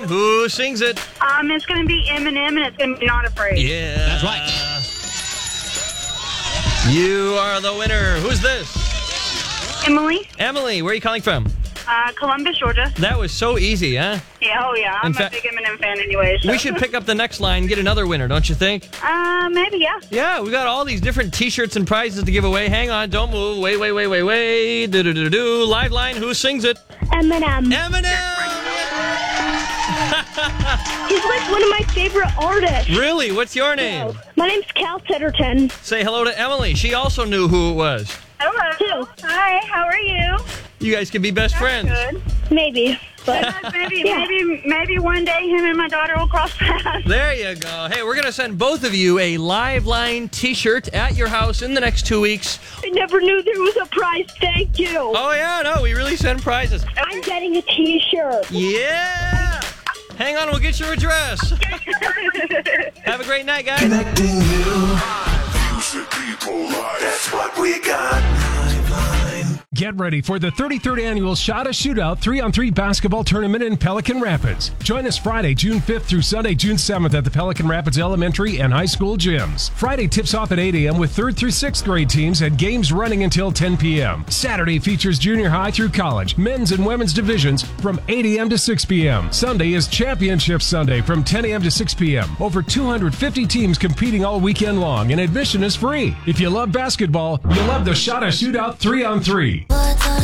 Who sings it? It's going to be Eminem, and it's going to be Not Afraid. Yeah. That's right. You are the winner. Who's this? Emily, Emily, where are you calling from? Columbus, Georgia. That was so easy, huh? Yeah, I'm a big Eminem fan anyway. So. We should pick up the next line and get another winner, don't you think? Maybe, yeah. Yeah, we got all these different T-shirts and prizes to give away. Hang on, don't move. Wait. Do. Live line, who sings it? Eminem. He's like one of my favorite artists. Really? What's your name? My name's Cal Titterton. Say hello to Emily. She also knew who it was. Hello. Hi, how are you? You guys can be best friends. Good. Maybe. But Maybe one day him and my daughter will cross paths. There you go. Hey, we're going to send both of you a Live Line T-shirt at your house in the next 2 weeks. I never knew there was a prize. Thank you. Oh, yeah, no, we really send prizes. I'm getting a T-shirt. Yeah. Hang on, we'll get your address. Have a great night, guys. Connecting you. Music people, that's what we got. Get ready for the 33rd annual Shot a Shootout 3-on-3 basketball tournament in Pelican Rapids. Join us Friday, June 5th through Sunday, June 7th at the Pelican Rapids Elementary and High School gyms. Friday tips off at 8 a.m. with 3rd through 6th grade teams and games running until 10 p.m. Saturday features junior high through college, men's and women's divisions from 8 a.m. to 6 p.m. Sunday is Championship Sunday from 10 a.m. to 6 p.m. Over 250 teams competing all weekend long, and admission is free. If you love basketball, you'll love the Shot a Shootout 3-on-3.